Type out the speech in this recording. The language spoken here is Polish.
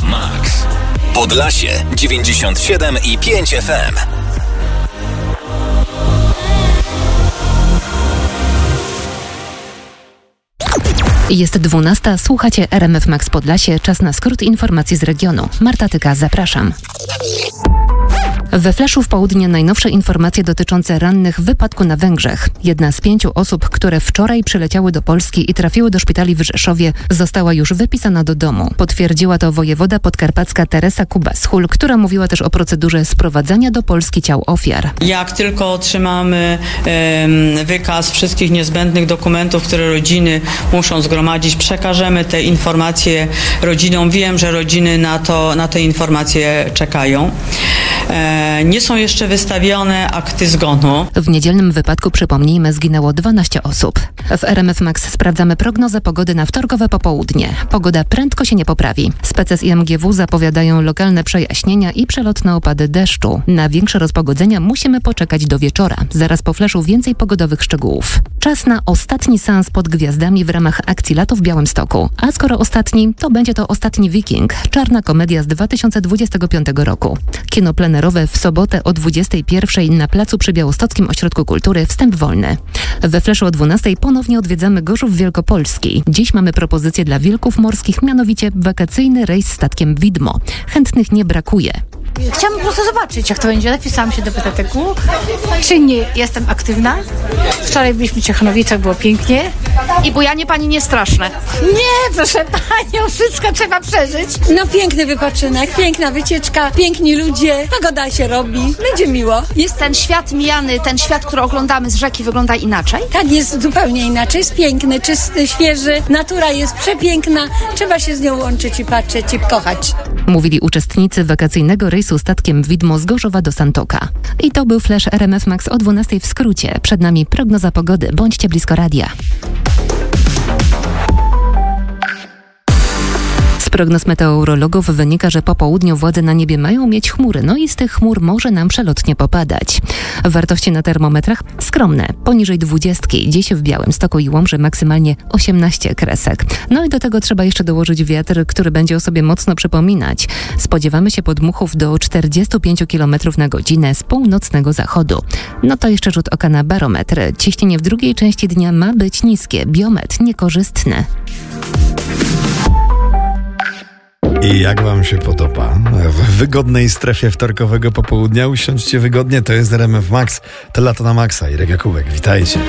Max. Podlasie 97,5 FM. Jest 12. Słuchacie RMF Max Podlasie. Czas na skrót informacji z regionu. Marta Tyka, zapraszam. We Flaszu w południe najnowsze informacje dotyczące rannych w wypadku na Węgrzech. Jedna z 5 osób, które wczoraj przyleciały do Polski i trafiły do szpitali w Rzeszowie, została już wypisana do domu. Potwierdziła to wojewoda podkarpacka Teresa Kuba-Schul, która mówiła też o procedurze sprowadzania do Polski ciał ofiar. Jak tylko otrzymamy wykaz wszystkich niezbędnych dokumentów, które rodziny muszą zgromadzić, przekażemy te informacje rodzinom. Wiem, że rodziny na te informacje czekają. Nie są jeszcze wystawione akty zgonu. W niedzielnym wypadku, przypomnijmy, zginęło 12 osób. W RMF Max sprawdzamy prognozę pogody na wtorkowe popołudnie. Pogoda prędko się nie poprawi. Spece z IMGW zapowiadają lokalne przejaśnienia i przelotne opady deszczu. Na większe rozpogodzenia musimy poczekać do wieczora. Zaraz po Flaszu więcej pogodowych szczegółów. Czas na ostatni seans pod gwiazdami w ramach akcji Lato w Białymstoku. A skoro ostatni, to będzie to Ostatni Wiking. Czarna komedia z 2025 roku. Kino plenerowe w sobotę o 21:00 na placu przy Białostockim Ośrodku Kultury. Wstęp wolny. We Flaszu o 12:00 ponownie odwiedzamy Gorzów Wielkopolski. Dziś mamy propozycję dla wilków morskich, mianowicie wakacyjny rejs statkiem Widmo. Chętnych nie brakuje. Chciałam po prostu zobaczyć, jak to będzie. Napisałam się do PTTK. Czy nie jestem aktywna? Wczoraj byliśmy w Ciechanowicach, było pięknie. I bujanie pani nie straszne. Nie, proszę panią, wszystko trzeba przeżyć. No piękny wypoczynek, piękna wycieczka, piękni ludzie, pogoda się robi, będzie miło. Jest ten świat mijany, ten świat, który oglądamy z rzeki, wygląda inaczej? Tak, jest zupełnie inaczej, jest piękny, czysty, świeży, natura jest przepiękna, trzeba się z nią łączyć i patrzeć i kochać. Mówili uczestnicy wakacyjnego rejsu statkiem Widmo z Gorzowa do Santoka. I to był Flash RMF Max o 12:00 w skrócie. Przed nami prognoza pogody. Bądźcie blisko radia. Z prognoz meteorologów wynika, że po południu władze na niebie mają mieć chmury, no i z tych chmur może nam przelotnie popadać. Wartości na termometrach skromne, poniżej 20. Dziś w Białymstoku i Łomży maksymalnie 18 kresek. No i do tego trzeba jeszcze dołożyć wiatr, który będzie o sobie mocno przypominać. Spodziewamy się podmuchów do 45 km na godzinę z północnego zachodu. No to jeszcze rzut oka na barometr. Ciśnienie w drugiej części dnia ma być niskie, biometr niekorzystny. I jak wam się podoba? W wygodnej strefie wtorkowego popołudnia usiądźcie wygodnie, to jest RMF Max, to lato na maksa. Irek Jakubek, witajcie.